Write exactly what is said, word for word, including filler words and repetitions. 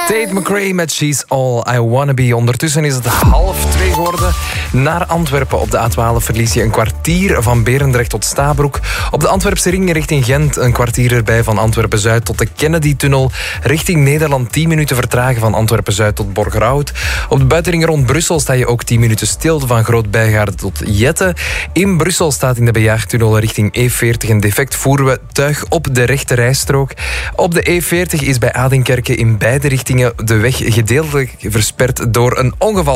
Tate McRae met She's All I Wanna Be. Ondertussen is het half twee geworden. Naar Antwerpen op de A twaalf verlies je een kwartier van Berendrecht tot Stabroek. Op de Antwerpse ring richting Gent een kwartier erbij van Antwerpen-Zuid tot de Kennedy-tunnel. Richting Nederland tien minuten vertragen van Antwerpen-Zuid tot Borgerhout. Op de buitenring rond Brussel sta je ook tien minuten stil van Groot-Bijgaarde tot Jette. In Brussel staat in de Bejaagtunnel richting E veertig een defect voertuig op de rechte rijstrook. Op de E veertig is bij Adinkerke in beide richtingen de weg gedeeltelijk versperd door een ongeval.